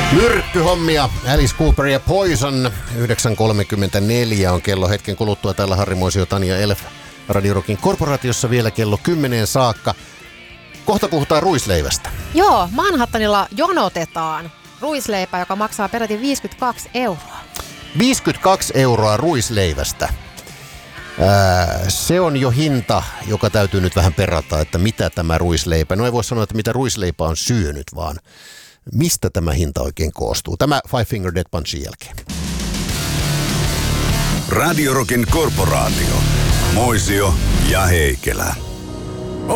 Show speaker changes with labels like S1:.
S1: Myrkkyhommia. Alice Cooper ja Poison. 9.34 on kello hetken kuluttua. Täällä Harri Moisio, Tanja Elf. Radio Rockin korporaatiossa vielä kello 10 saakka. Kohta puhutaan ruisleivästä.
S2: Joo, Manhattanilla jonotetaan ruisleipää, joka maksaa peräti 52 euroa.
S1: 52 euroa ruisleivästä. Se on jo hinta, joka täytyy nyt vähän perata, että mitä tämä ruisleipä. No ei voi sanoa, että mitä ruisleipä on syönyt, vaan mistä tämä hinta oikein koostuu. Tämä Five Finger Death Punchin jälkeen.
S3: Radio Rockin korporaatio. Moisio ja Heikelä.